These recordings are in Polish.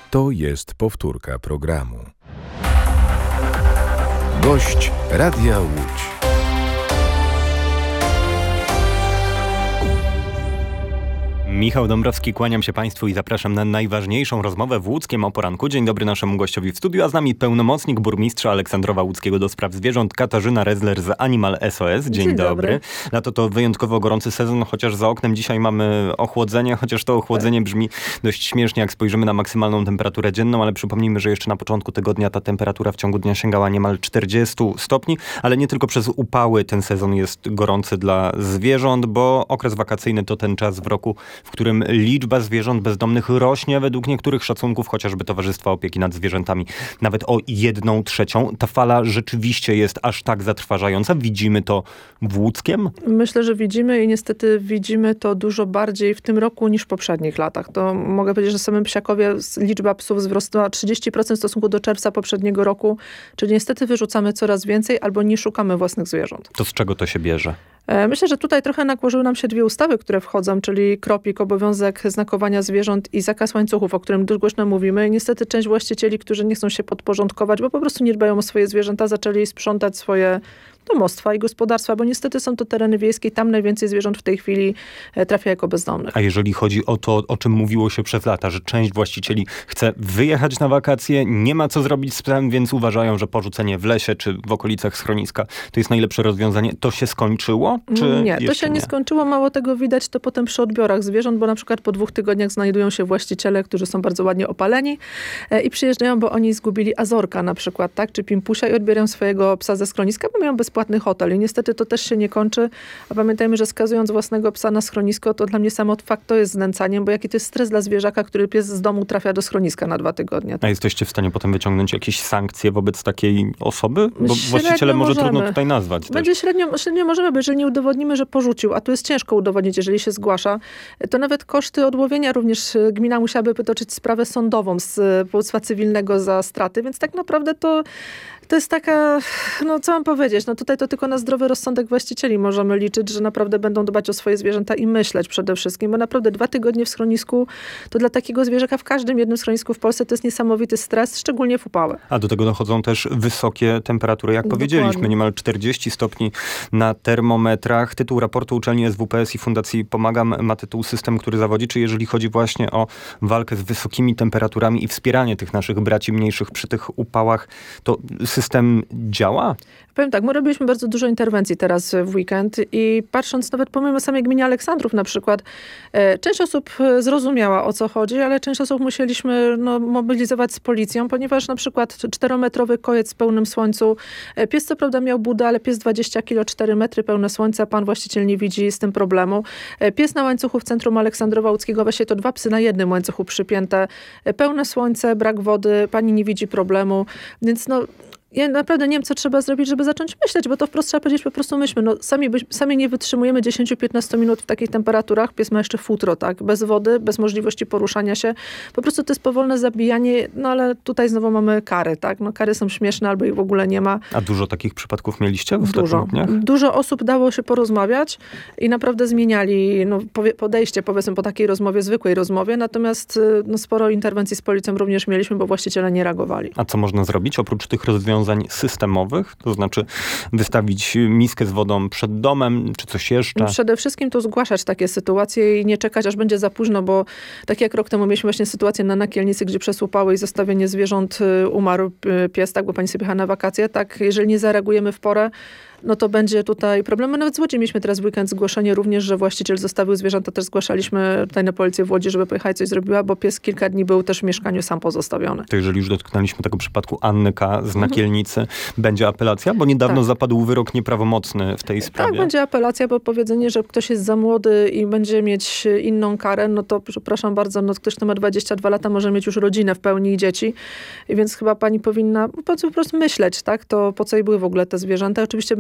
To jest powtórka programu. Gość Radia Łódź. Michał Dąbrowski, kłaniam się Państwu i zapraszam na najważniejszą rozmowę w Łódzkiem o poranku. Dzień dobry naszemu gościowi w studiu, a z nami pełnomocnik burmistrza Aleksandrowa Łódzkiego do spraw zwierząt Katarzyna Rezler z Animal SOS. Dzień dobry. Lato to wyjątkowo gorący sezon, chociaż za oknem dzisiaj mamy ochłodzenie, chociaż to ochłodzenie brzmi dość śmiesznie, jak spojrzymy na maksymalną temperaturę dzienną, ale przypomnijmy, że jeszcze na początku tygodnia ta temperatura w ciągu dnia sięgała niemal 40 stopni, ale nie tylko przez upały ten sezon jest gorący dla zwierząt, bo okres wakacyjny to ten czas w roku, w którym liczba zwierząt bezdomnych rośnie według niektórych szacunków, chociażby Towarzystwa Opieki nad Zwierzętami, nawet o 1/3. Ta fala rzeczywiście jest aż tak zatrważająca. Widzimy to w Łódzkiem? Myślę, że widzimy i niestety widzimy to dużo bardziej w tym roku niż w poprzednich latach. To mogę powiedzieć, że w samym Psiakowie liczba psów wzrosła 30% w stosunku do czerwca poprzedniego roku, czyli niestety wyrzucamy coraz więcej albo nie szukamy własnych zwierząt. To z czego to się bierze? Myślę, że tutaj trochę nakłożyły nam się dwie ustawy, które wchodzą, czyli KROPiK, obowiązek znakowania zwierząt i zakaz łańcuchów, o którym dość głośno mówimy. I niestety część właścicieli, którzy nie chcą się podporządkować, bo po prostu nie dbają o swoje zwierzęta, zaczęli sprzątać swoje domostwa i gospodarstwa, bo niestety są to tereny wiejskie i tam najwięcej zwierząt w tej chwili trafia jako bezdomnych. A jeżeli chodzi o to, o czym mówiło się przez lata, że część właścicieli chce wyjechać na wakacje, nie ma co zrobić z psem, więc uważają, że porzucenie w lesie czy w okolicach schroniska to jest najlepsze rozwiązanie. To się skończyło? Czy nie, to się nie skończyło. Mało tego, widać to potem przy odbiorach zwierząt, bo na przykład po 2 tygodniach znajdują się właściciele, którzy są bardzo ładnie opaleni i przyjeżdżają, bo oni zgubili azorka na przykład, tak, czy pimpusia i odbierają swojego psa ze schroniska, bo mają bezpłatny hotel i niestety to też się nie kończy, a pamiętajmy, że skazując własnego psa na schronisko, to dla mnie sam fakt to jest znęcaniem, bo jaki to jest stres dla zwierzaka, który pies z domu trafia do schroniska na 2 tygodnie. A jesteście w stanie potem wyciągnąć jakieś sankcje wobec takiej osoby? Bo właściciele może trudno tutaj nazwać. Będzie średnio możemy, bo jeżeli nie udowodnimy, że porzucił, a tu jest ciężko udowodnić, jeżeli się zgłasza, to nawet koszty odłowienia również gmina musiałaby wytoczyć sprawę sądową z powództwa cywilnego za straty, więc tak naprawdę to jest taka, no co mam powiedzieć, no tutaj to tylko na zdrowy rozsądek właścicieli możemy liczyć, że naprawdę będą dbać o swoje zwierzęta i myśleć przede wszystkim, bo naprawdę 2 tygodnie w schronisku, to dla takiego zwierzaka w każdym jednym schronisku w Polsce to jest niesamowity stres, szczególnie w upały. A do tego dochodzą też wysokie temperatury, jak powiedzieliśmy, niemal 40 stopni na termometrach. Tytuł raportu uczelni SWPS i Fundacji Pomagam ma tytuł System, który zawodzi, czy jeżeli chodzi właśnie o walkę z wysokimi temperaturami i wspieranie tych naszych braci mniejszych przy tych upałach, to system działa? Powiem tak, my robiliśmy bardzo dużo interwencji teraz w weekend i patrząc nawet pomimo samej gminy Aleksandrów na przykład, część osób zrozumiała, o co chodzi, ale część osób musieliśmy mobilizować z policją, ponieważ na przykład 4-metrowy kojec w pełnym słońcu, pies co prawda miał budę, ale pies 20 kg, 4 metry pełne słońca, pan właściciel nie widzi z tym problemu. Pies na łańcuchu w centrum Aleksandrowa Łódzkiego, właśnie to 2 psy na jednym łańcuchu przypięte, pełne słońce, brak wody, pani nie widzi problemu, więc ja naprawdę nie wiem, co trzeba zrobić, żeby zacząć myśleć, bo to wprost trzeba powiedzieć, po prostu myślmy. Sami nie wytrzymujemy 10-15 minut w takich temperaturach. Pies ma jeszcze futro, tak? Bez wody, bez możliwości poruszania się. Po prostu to jest powolne zabijanie, ale tutaj znowu mamy kary, tak? Kary są śmieszne, albo ich w ogóle nie ma. A dużo takich przypadków mieliście w ostatnich dniach? Dużo osób dało się porozmawiać i naprawdę zmieniali podejście, powiedzmy, po takiej rozmowie, zwykłej rozmowie. Natomiast sporo interwencji z policją również mieliśmy, bo właściciele nie reagowali. A co można zrobić oprócz tych rozwiązań systemowych? To znaczy wystawić miskę z wodą przed domem, czy coś jeszcze? Przede wszystkim to zgłaszać takie sytuacje i nie czekać, aż będzie za późno, bo tak jak rok temu mieliśmy właśnie sytuację na Nakielnicy, gdzie przez upały i zostawienie zwierząt umarł pies, tak, bo pani sobie jechała na wakacje, tak, jeżeli nie zareagujemy w porę, to będzie tutaj problem. Nawet z Łodzi mieliśmy teraz w weekend zgłoszenie również, że właściciel zostawił zwierzęta. Też zgłaszaliśmy tutaj na policję w Łodzi, żeby pojechać coś zrobiła, bo pies kilka dni był też w mieszkaniu sam pozostawiony. To jeżeli już dotknęliśmy tego przypadku Anny K. z Nakielnicy, będzie apelacja? Bo niedawno zapadł wyrok nieprawomocny w tej sprawie. Tak, będzie apelacja, bo powiedzenie, że ktoś jest za młody i będzie mieć inną karę, to przepraszam bardzo, ktoś, kto ma 22 lata, może mieć już rodzinę w pełni i dzieci. I więc chyba pani powinna po prostu myśleć, tak? To po co jej były w ogóle te zwierzęta? Oczywiście będzie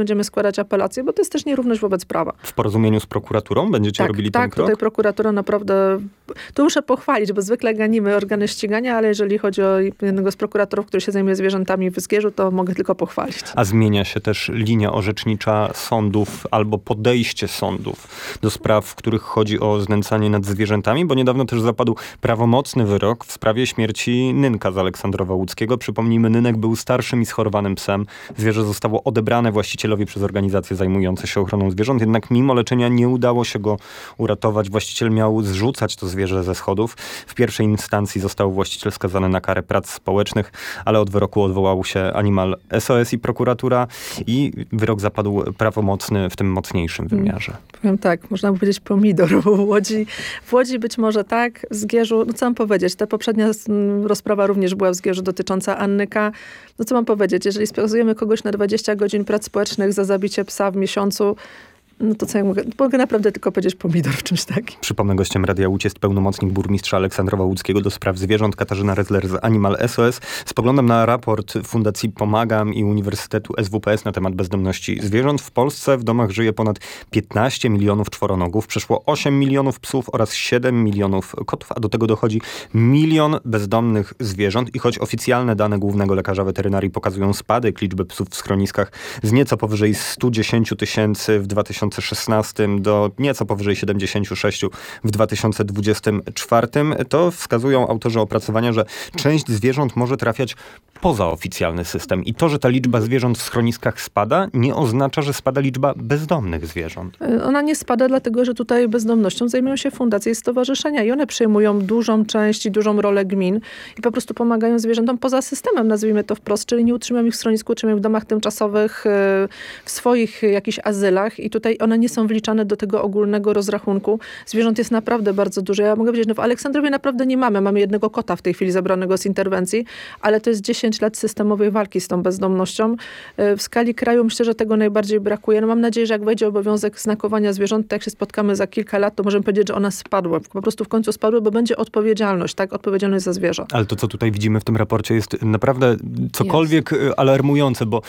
będziemy składać apelacje, bo to jest też nierówność wobec prawa. W porozumieniu z prokuraturą będziecie robili ten krok? Tak, tutaj prokuratura naprawdę, tu muszę pochwalić, bo zwykle ganimy organy ścigania, ale jeżeli chodzi o jednego z prokuratorów, który się zajmuje zwierzętami w Zgierzu, to mogę tylko pochwalić. A zmienia się też linia orzecznicza sądów albo podejście sądów do spraw, w których chodzi o znęcanie nad zwierzętami, bo niedawno też zapadł prawomocny wyrok w sprawie śmierci Nynka z Aleksandrowa Łódzkiego. Przypomnijmy, Nynek był starszym i schorowanym psem. Zwierzę zostało odebrane właścicielowi przez organizacje zajmujące się ochroną zwierząt, jednak mimo leczenia nie udało się go uratować. Właściciel miał zrzucać to zwierzę ze schodów. W pierwszej instancji został właściciel skazany na karę prac społecznych, ale od wyroku odwołał się Animal SOS i prokuratura i wyrok zapadł prawomocny w tym mocniejszym wymiarze. Powiem tak, można by powiedzieć pomidor, bo w Łodzi być może tak, w Zgierzu, no co mam powiedzieć, ta poprzednia rozprawa również była w Zgierzu dotycząca Annyka. No co mam powiedzieć, jeżeli skazujemy kogoś na 20 godzin prac społecznych za zabicie psa w miesiącu, no to co ja mogę naprawdę tylko powiedzieć pomidor w czymś takim. Przypomnę, gościem Radia Łódź jest pełnomocnik burmistrza Aleksandrowa Łódzkiego do spraw zwierząt Katarzyna Rezler z Animal SOS. Spoglądam na raport Fundacji Pomagam i Uniwersytetu SWPS na temat bezdomności zwierząt. W Polsce w domach żyje ponad 15 milionów czworonogów, przeszło 8 milionów psów oraz 7 milionów kotów, a do tego dochodzi 1 milion bezdomnych zwierząt. I choć oficjalne dane głównego lekarza weterynarii pokazują spadek liczby psów w schroniskach z nieco powyżej 110 tysięcy w 2016 do nieco powyżej 76 w 2024, to wskazują autorzy opracowania, że część zwierząt może trafiać poza oficjalny system. I to, że ta liczba zwierząt w schroniskach spada, nie oznacza, że spada liczba bezdomnych zwierząt. Ona nie spada, dlatego że tutaj bezdomnością zajmują się fundacje i stowarzyszenia i one przejmują dużą część i dużą rolę gmin i po prostu pomagają zwierzętom poza systemem, nazwijmy to wprost, czyli nie utrzymują ich w schronisku, utrzymują w domach tymczasowych, w swoich jakichś azylach i tutaj one nie są wliczane do tego ogólnego rozrachunku. Zwierząt jest naprawdę bardzo dużo. Ja mogę powiedzieć, no w Aleksandrowie naprawdę nie mamy jednego kota w tej chwili zabranego z interwencji, ale to jest 10 lat systemowej walki z tą bezdomnością. W skali kraju myślę, że tego najbardziej brakuje. No mam nadzieję, że jak wejdzie obowiązek znakowania zwierząt, to jak się spotkamy za kilka lat, to możemy powiedzieć, że one spadły. Po prostu w końcu spadły, bo będzie odpowiedzialność, tak? Odpowiedzialność za zwierzę. Ale to, co tutaj widzimy w tym raporcie jest naprawdę cokolwiek alarmujące, bo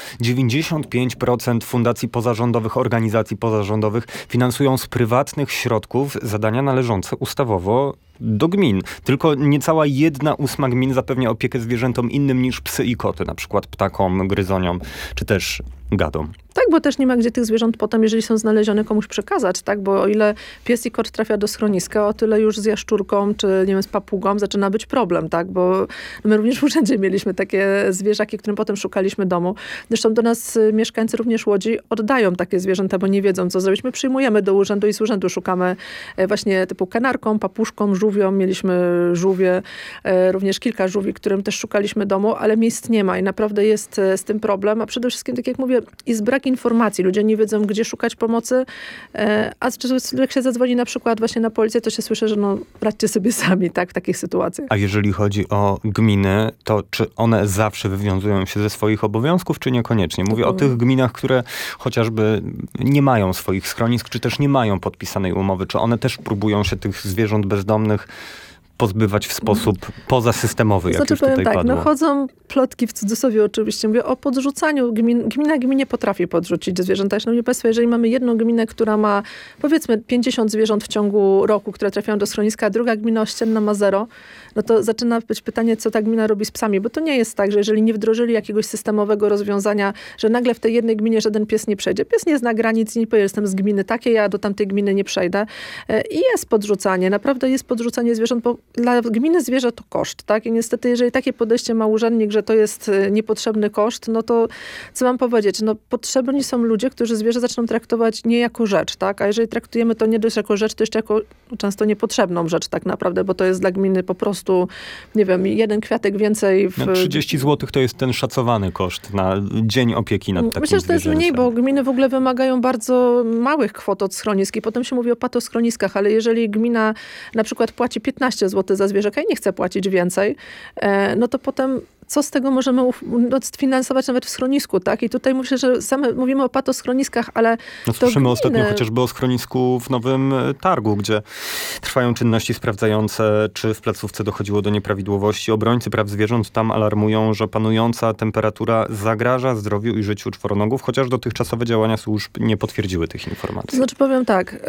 95% fundacji pozarządowych, organizacji pozarządowych finansują z prywatnych środków zadania należące ustawowo do gmin. Tylko niecała 1/8 gmin zapewnia opiekę zwierzętom innym niż psy i koty, na przykład ptakom, gryzoniom, czy też gadom. Tak, bo też nie ma gdzie tych zwierząt potem, jeżeli są znalezione, komuś przekazać, tak? Bo o ile pies i kot trafia do schroniska, o tyle już z jaszczurką, czy nie wiem, z papugą zaczyna być problem, tak? Bo my również w urzędzie mieliśmy takie zwierzaki, którym potem szukaliśmy domu. Zresztą do nas mieszkańcy również Łodzi oddają takie zwierzęta, bo nie wiedzą, co zrobić. My przyjmujemy do urzędu i z urzędu szukamy właśnie typu kanarką, papuszką, żółwią. Mieliśmy żółwie, również kilka żółwi, którym też szukaliśmy domu, ale miejsc nie ma i naprawdę jest z tym problem. A przede wszystkim, tak jak mówię, jest brak informacji. Ludzie nie wiedzą, gdzie szukać pomocy, a jak się zadzwoni na przykład właśnie na policję, to się słyszy, że no radźcie sobie sami, tak, w takich sytuacjach. A jeżeli chodzi o gminy, to czy one zawsze wywiązują się ze swoich obowiązków, czy niekoniecznie? Mówię o tych gminach, które chociażby nie mają swoich schronisk, czy też nie mają podpisanej umowy. Czy one też próbują się tych zwierząt bezdomnych pozbywać w sposób pozasystemowy, jak już tutaj tak, padło. no chodzą plotki w cudzysłowie oczywiście. Mówię o podrzucaniu. Gmina gminie potrafi podrzucić zwierzęta. Szanowni Państwo, jeżeli mamy jedną gminę, która ma powiedzmy 50 zwierząt w ciągu roku, które trafiają do schroniska, a druga gmina ościenna ma 0, no to zaczyna być pytanie, co ta gmina robi z psami. Bo to nie jest tak, że jeżeli nie wdrożyli jakiegoś systemowego rozwiązania, że nagle w tej jednej gminie żaden pies nie przejdzie. Pies nie zna granic i nie powie, jestem z gminy takiej, ja do tamtej gminy nie przejdę. I jest podrzucanie. Naprawdę jest podrzucanie zwierząt, bo dla gminy zwierzę to koszt, tak? I niestety, jeżeli takie podejście ma urzędnik, że to jest niepotrzebny koszt, no to co mam powiedzieć? No potrzebni są ludzie, którzy zwierzę zaczną traktować nie jako rzecz, tak? A jeżeli traktujemy to nie dość jako rzecz, to jeszcze jako często niepotrzebną rzecz tak naprawdę, bo to jest dla gminy po prostu, nie wiem, jeden kwiatek więcej. 30 zł to jest ten szacowany koszt na dzień opieki nad takim Myślę, że to jest zwierzęciem. mniej, bo gminy w ogóle wymagają bardzo małych kwot od schronisk i potem się mówi o patoschroniskach, ale jeżeli gmina na przykład płaci 15 zł za zwierzaka i nie chce płacić więcej, no to potem co z tego możemy sfinansować nawet w schronisku, tak? I tutaj myślę, że mówimy o patoschroniskach, ale no, słyszymy ostatnio chociażby o schronisku w Nowym Targu, gdzie trwają czynności sprawdzające, czy w placówce dochodziło do nieprawidłowości. Obrońcy praw zwierząt tam alarmują, że panująca temperatura zagraża zdrowiu i życiu czworonogów, chociaż dotychczasowe działania służb nie potwierdziły tych informacji. Znaczy powiem tak,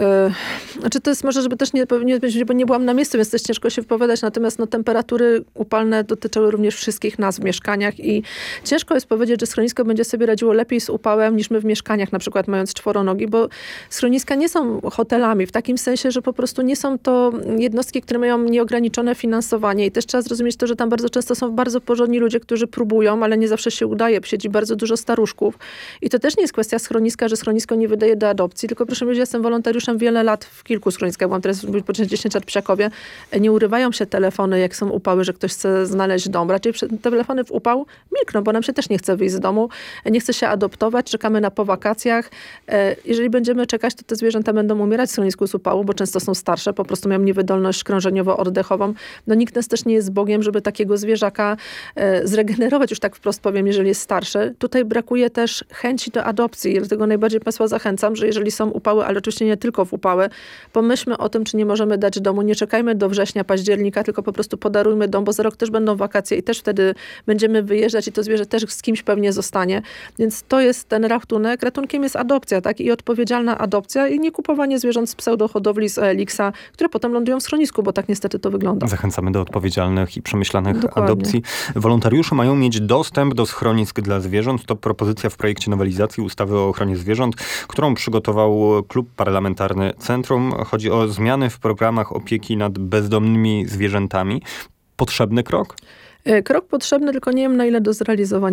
to jest może, żeby też nie powiedzieć, bo nie byłam na miejscu, więc też ciężko się wypowiadać, natomiast temperatury upalne dotyczyły również wszystkich nas w mieszkaniach i ciężko jest powiedzieć, że schronisko będzie sobie radziło lepiej z upałem niż my w mieszkaniach, na przykład mając czworonogi, bo schroniska nie są hotelami, w takim sensie, że po prostu nie są to jednostki, które mają nieograniczone finansowanie i też trzeba zrozumieć to, że tam bardzo często są bardzo porządni ludzie, którzy próbują, ale nie zawsze się udaje, siedzi bardzo dużo staruszków i to też nie jest kwestia schroniska, że schronisko nie wydaje do adopcji, tylko proszę powiedzieć, ja jestem wolontariuszem wiele lat w kilku schroniskach, byłam teraz po 10 lat w Psiakowie, nie urywają się telefony, jak są upały, że ktoś chce znaleźć dom. Raczej telefony w upał milkną, bo nam się też nie chce wyjść z domu, nie chce się adoptować, czekamy na po wakacjach. Jeżeli będziemy czekać, to te zwierzęta będą umierać w schronisku z upału, bo często są starsze, po prostu mają niewydolność krążeniowo-oddechową. Nikt nas też nie jest Bogiem, żeby takiego zwierzaka zregenerować, już tak wprost powiem, jeżeli jest starszy. Tutaj brakuje też chęci do adopcji. Dlatego najbardziej Państwa zachęcam, że jeżeli są upały, ale oczywiście nie tylko w upały, pomyślmy o tym, czy nie możemy dać domu. Nie czekajmy do września, października, tylko po prostu podarujmy dom, bo za rok też będą wakacje i też wtedy będziemy wyjeżdżać i to zwierzę też z kimś pewnie zostanie. Więc to jest ten ratunek. Ratunkiem jest adopcja, tak? I odpowiedzialna adopcja i nie kupowanie zwierząt z pseudohodowli z OLX-a, które potem lądują w schronisku, bo tak niestety to wygląda. Zachęcamy do odpowiedzialnych i przemyślanych Dokładnie. adopcji. Wolontariusze mają mieć dostęp do schronisk dla zwierząt. To propozycja w projekcie nowelizacji ustawy o ochronie zwierząt, którą przygotował Klub Parlamentarny Centrum. Chodzi o zmiany w programach opieki nad bezdomnymi zwierzętami. Potrzebny krok? Krok potrzebny, tylko nie wiem, na ile do zrealizowania.